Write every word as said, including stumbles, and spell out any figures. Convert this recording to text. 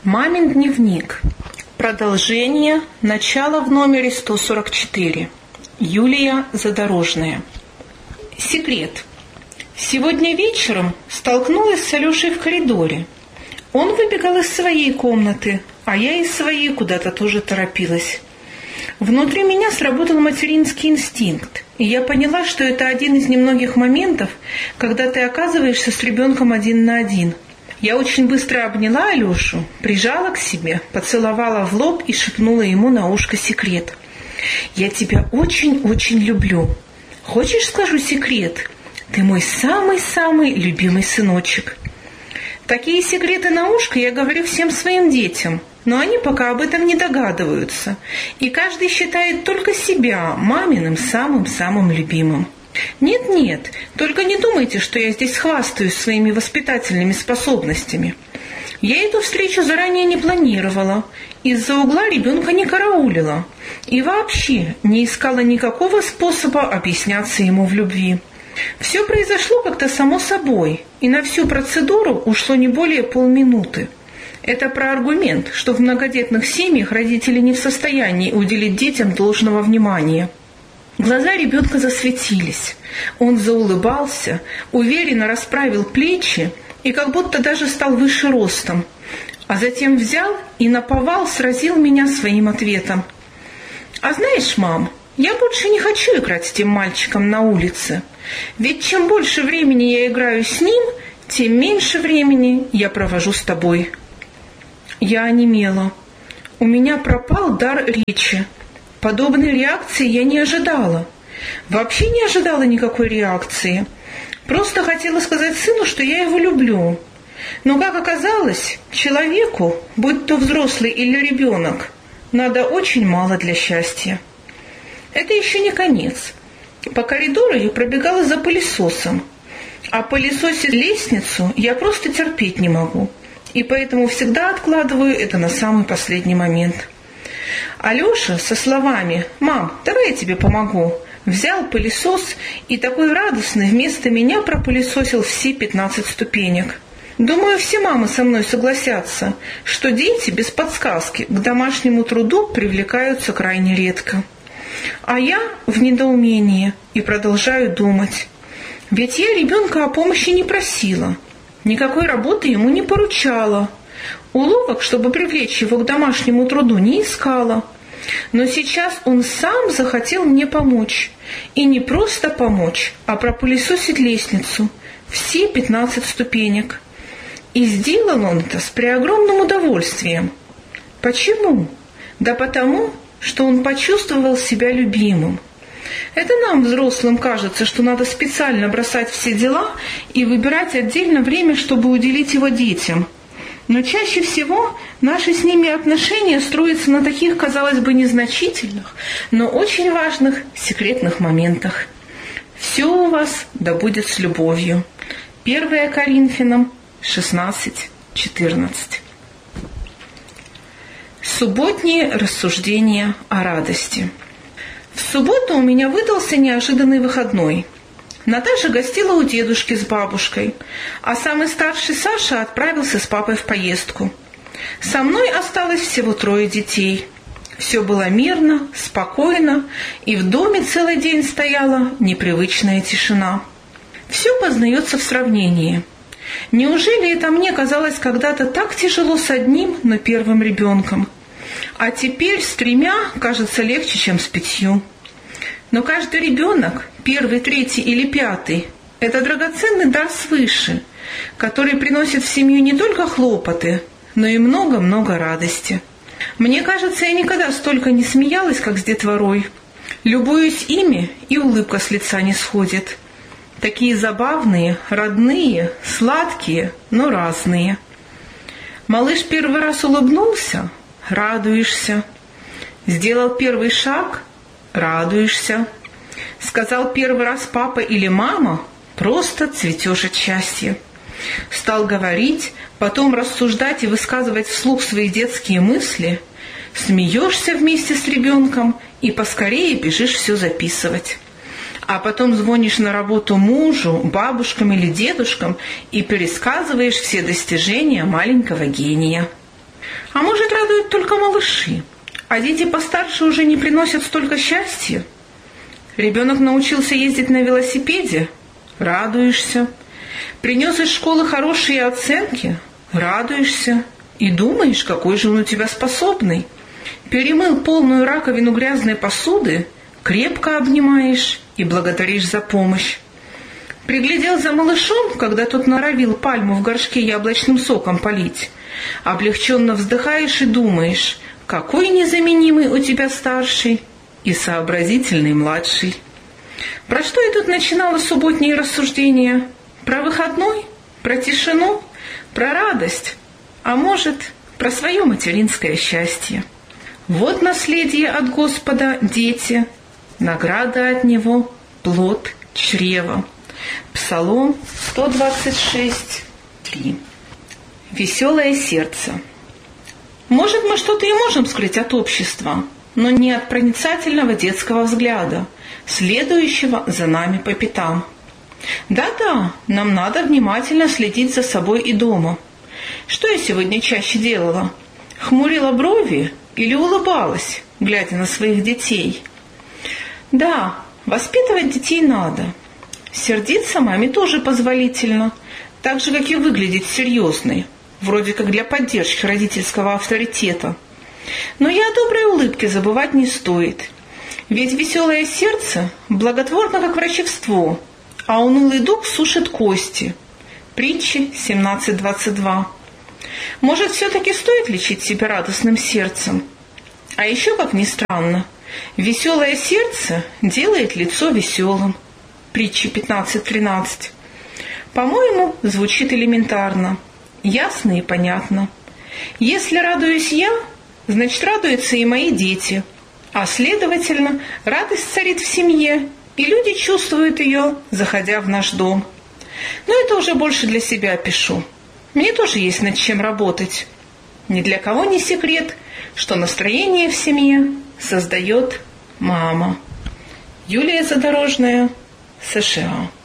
Мамин дневник. Продолжение. Начало в номере сто сорок четыре. Юлия Задорожная. Секрет. Сегодня вечером столкнулась с Алешей в коридоре. Он выбегал из своей комнаты, а я из своей куда-то тоже торопилась. Внутри меня сработал материнский инстинкт, и я поняла, что это один из немногих моментов, когда ты оказываешься с ребенком один на один. Я очень быстро обняла Алешу, прижала к себе, поцеловала в лоб и шепнула ему на ушко секрет. «Я тебя очень-очень люблю. Хочешь, скажу секрет? Ты мой самый-самый любимый сыночек». Такие секреты на ушко я говорю всем своим детям, но они пока об этом не догадываются, и каждый считает только себя маминым самым-самым любимым. Нет-нет, только не думайте, что я здесь хвастаюсь своими воспитательными способностями. Я эту встречу заранее не планировала, из-за угла ребенка не караулила и вообще не искала никакого способа объясняться ему в любви. Все произошло как-то само собой, и на всю процедуру ушло не более полминуты. Это про аргумент, что в многодетных семьях родители не в состоянии уделить детям должного внимания. Глаза ребенка засветились. Он заулыбался, уверенно расправил плечи и как будто даже стал выше ростом. А затем взял и наповал сразил меня своим ответом. «А знаешь, мам, я больше не хочу играть с тем мальчиком на улице. Ведь чем больше времени я играю с ним, тем меньше времени я провожу с тобой». Я онемела. У меня пропал дар речи. Подобной реакции я не ожидала. Вообще не ожидала никакой реакции. Просто хотела сказать сыну, что я его люблю. Но, как оказалось, человеку, будь то взрослый или ребенок, надо очень мало для счастья. Это еще не конец. По коридору я пробегала за пылесосом. А пылесосить лестницу я просто терпеть не могу. И поэтому всегда откладываю это на самый последний момент. Алеша со словами «Мам, давай я тебе помогу», взял пылесос и такой радостный вместо меня пропылесосил все пятнадцать ступенек. Думаю, все мамы со мной согласятся, что дети без подсказки к домашнему труду привлекаются крайне редко. А я в недоумении и продолжаю думать. Ведь я ребенка о помощи не просила, никакой работы ему не поручала. Уловок, чтобы привлечь его к домашнему труду, не искала. Но сейчас он сам захотел мне помочь. И не просто помочь, а пропылесосить лестницу. Все пятнадцать ступенек. И сделал он это с преогромным удовольствием. Почему? Да потому, что он почувствовал себя любимым. Это нам, взрослым, кажется, что надо специально бросать все дела и выбирать отдельно время, чтобы уделить его детям. Но чаще всего наши с ними отношения строятся на таких, казалось бы, незначительных, но очень важных секретных моментах. Все у вас да будет с любовью. первое Коринфянам шестнадцать четырнадцать. Субботние рассуждения о радости. В субботу у меня выдался неожиданный выходной. Наташа гостила у дедушки с бабушкой, а самый старший Саша отправился с папой в поездку. Со мной осталось всего трое детей. Все было мирно, спокойно, и в доме целый день стояла непривычная тишина. Все познается в сравнении. Неужели это мне казалось когда-то так тяжело с одним, но первым ребенком? А теперь с тремя кажется легче, чем с пятью. Но каждый ребенок, первый, третий или пятый, это драгоценный дар свыше, который приносит в семью не только хлопоты, но и много-много радости. Мне кажется, я никогда столько не смеялась, как с детворой. Любуюсь ими, и улыбка с лица не сходит. Такие забавные, родные, сладкие, но разные. Малыш первый раз улыбнулся — радуешься. Сделал первый шаг — радуешься. Сказал первый раз папа или мама — просто цветешь от счастья. Стал говорить, потом рассуждать и высказывать вслух свои детские мысли — смеешься вместе с ребенком и поскорее бежишь все записывать. А потом звонишь на работу мужу, бабушкам или дедушкам и пересказываешь все достижения маленького гения. А может, радуют только малыши, а дети постарше уже не приносят столько счастья? Ребенок научился ездить на велосипеде? Радуешься. Принес из школы хорошие оценки? Радуешься. И думаешь, какой же он у тебя способный. Перемыл полную раковину грязной посуды? Крепко обнимаешь и благодаришь за помощь. Приглядел за малышом, когда тот норовил пальму в горшке яблочным соком полить. Облегченно вздыхаешь и думаешь, какой незаменимый у тебя старший и сообразительный младший. Про что я тут начинала субботние рассуждения? Про выходной? Про тишину? Про радость? А может, про свое материнское счастье? Вот наследие от Господа, дети, награда от Него, плод чрева. Псалом сто двадцать шесть, три. Веселое сердце. Может, мы что-то и можем скрыть от общества, но не от проницательного детского взгляда, следующего за нами по пятам. Да-да, нам надо внимательно следить за собой и дома. Что я сегодня чаще делала? Хмурила брови или улыбалась, глядя на своих детей? Да, воспитывать детей надо. Сердиться маме тоже позволительно, так же, как и выглядеть серьезной, вроде как для поддержки родительского авторитета. Но и о доброй улыбке забывать не стоит, ведь веселое сердце благотворно, как врачевство, а унылый дух сушит кости. Притчи семнадцать двадцать два. Может, все-таки стоит лечить себя радостным сердцем? А еще, как ни странно, веселое сердце делает лицо веселым. Притчи пятнадцать тринадцать. По-моему, звучит элементарно, ясно и понятно. Если радуюсь я, значит, радуются и мои дети, а следовательно, радость царит в семье, и люди чувствуют ее, заходя в наш дом. Но это уже больше для себя пишу. Мне тоже есть над чем работать. Ни для кого не секрет, что настроение в семье создает мама. Юлия Задорожная, США.